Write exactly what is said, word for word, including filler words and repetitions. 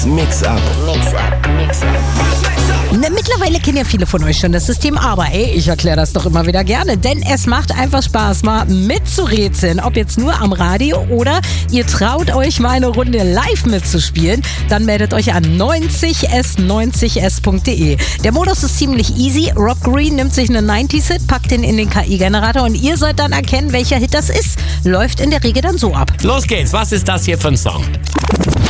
Mix-Up. Mix-Up. Mix-Up. Na, mittlerweile kennen ja viele von euch schon das System, aber ey, ich erkläre das doch immer wieder gerne, denn es macht einfach Spaß, mal mitzurätseln, ob jetzt nur am Radio oder ihr traut euch mal eine Runde live mitzuspielen, dann meldet euch an neunzig s neunzig s punkt de. Der Modus ist ziemlich easy, Rob Green nimmt sich einen neunziger-Hit, packt den in den K I-Generator und ihr sollt dann erkennen, welcher Hit das ist. Läuft in der Regel dann so ab. Los geht's, was ist das hier für ein Song?